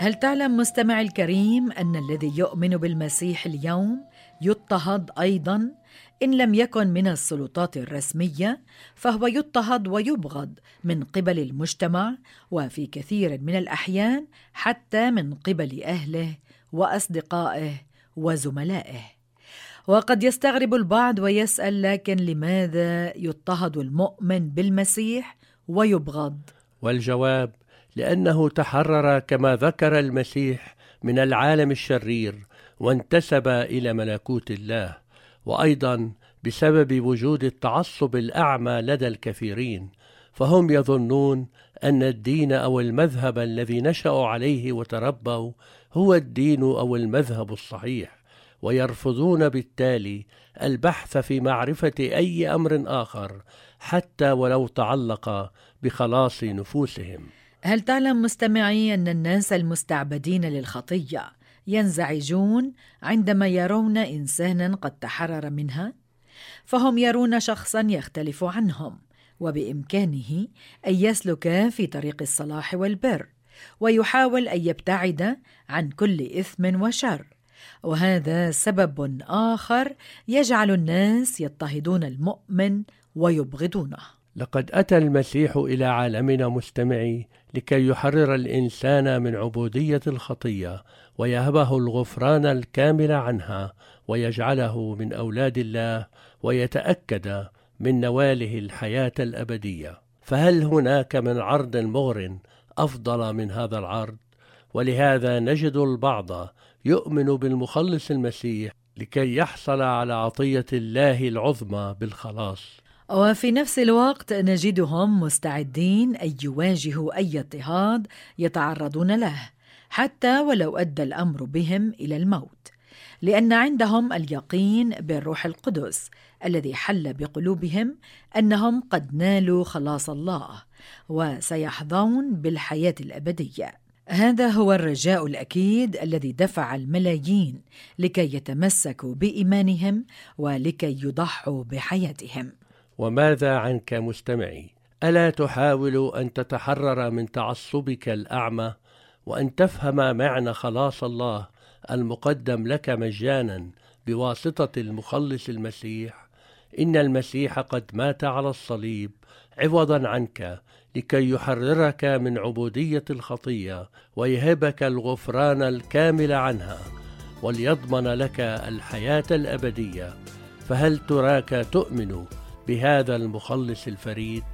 هل تعلم مستمع الكريم أن الذي يؤمن بالمسيح اليوم يضطهد أيضاً؟ إن لم يكن من السلطات الرسمية فهو يضطهد ويبغض من قبل المجتمع، وفي كثير من الأحيان حتى من قبل أهله وأصدقائه وزملائه. وقد يستغرب البعض ويسأل: لكن لماذا يضطهد المؤمن بالمسيح ويبغض؟ والجواب: لأنه تحرر كما ذكر المسيح من العالم الشرير وانتسب إلى ملكوت الله، وأيضا بسبب وجود التعصب الأعمى لدى الكثيرين، فهم يظنون أن الدين أو المذهب الذي نشأوا عليه وتربوا هو الدين أو المذهب الصحيح، ويرفضون بالتالي البحث في معرفة أي أمر آخر حتى ولو تعلق بخلاص نفوسهم. هل تعلم مستمعي أن الناس المستعبدين للخطية ينزعجون عندما يرون إنسانا قد تحرر منها؟ فهم يرون شخصا يختلف عنهم، وبإمكانه أن يسلك في طريق الصلاح والبر، ويحاول أن يبتعد عن كل إثم وشر. وهذا سبب آخر يجعل الناس يضطهدون المؤمن ويبغضونه. لقد أتى المسيح إلى عالمنا مستمعي لكي يحرر الإنسان من عبودية الخطية ويهبه الغفران الكامل عنها، ويجعله من أولاد الله، ويتأكد من نواله الحياة الأبدية. فهل هناك من عرض مغر أفضل من هذا العرض؟ ولهذا نجد البعض يؤمن بالمخلص المسيح لكي يحصل على عطية الله العظمى بالخلاص، وفي نفس الوقت نجدهم مستعدين أن يواجهوا أي اضطهاد يتعرضون له، حتى ولو أدى الأمر بهم إلى الموت، لأن عندهم اليقين بالروح القدس الذي حل بقلوبهم أنهم قد نالوا خلاص الله وسيحظون بالحياة الأبدية. هذا هو الرجاء الأكيد الذي دفع الملايين لكي يتمسكوا بإيمانهم ولكي يضحوا بحياتهم. وماذا عنك مستمعي؟ ألا تحاول أن تتحرر من تعصبك الأعمى، وأن تفهم معنى خلاص الله المقدم لك مجانا بواسطة المخلص المسيح؟ إن المسيح قد مات على الصليب عوضا عنك لكي يحررك من عبودية الخطية ويهبك الغفران الكامل عنها، وليضمن لك الحياة الأبدية. فهل تراك تؤمن بهذا المخلص الفريد؟